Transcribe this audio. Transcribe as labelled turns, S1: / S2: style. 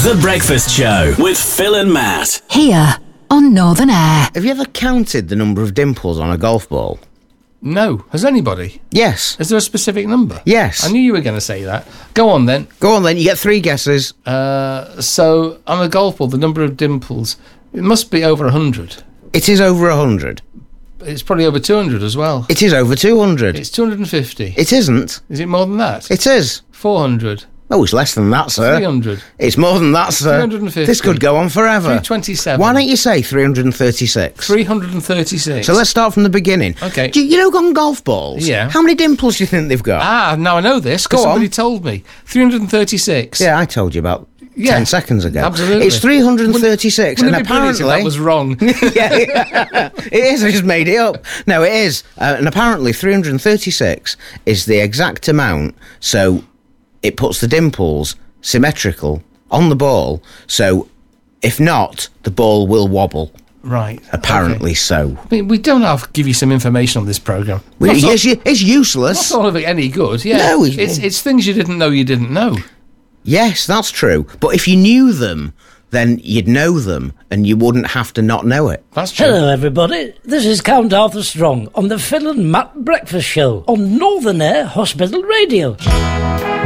S1: The Breakfast Show with Phil and Matt.
S2: Here on Northern Air.
S3: Have you ever counted the number of dimples on a golf ball?
S4: No. Has anybody?
S3: Yes.
S4: Is there a specific number?
S3: Yes.
S4: I knew you were going to say that. Go on then.
S3: Go on then, you get 3 guesses.
S4: So, on a golf ball, the number of dimples, it must be over 100.
S3: It is over 100.
S4: It's probably over 200 as well.
S3: It is over 200.
S4: It's 250.
S3: It isn't.
S4: Is it more than that?
S3: It is.
S4: 400.
S3: Oh, it's less than that, sir.
S4: 300.
S3: It's more than that, sir.
S4: 350.
S3: This could go on forever.
S4: 327.
S3: Why don't you say 336?
S4: 336.
S3: So let's start from the beginning.
S4: Okay.
S3: You know on golf balls?
S4: Yeah.
S3: How many dimples do you think they've got?
S4: Ah, now I know this because
S3: Go on.
S4: somebody told me. 336.
S3: Yeah, I told you about 10 seconds ago.
S4: Absolutely.
S3: It's 336,
S4: Wouldn't
S3: and
S4: it be brilliant if
S3: apparently
S4: that was wrong.
S3: yeah, it is. I just made it up. No, it is, and apparently 336 is the exact amount. So it puts the dimples symmetrical on the ball. So if not, the ball will wobble.
S4: Right.
S3: Apparently so.
S4: I mean, we don't have to give you some information on this programme.
S3: It's useless.
S4: Not all of it any good. Yeah.
S3: No,
S4: it's things you didn't know you didn't know.
S3: Yes, that's true. But if you knew them, then you'd know them, and you wouldn't have to not know it.
S4: That's true.
S5: Hello, everybody. This is Count Arthur Strong on the Phil and Matt Breakfast Show on Northern Air Hospital Radio.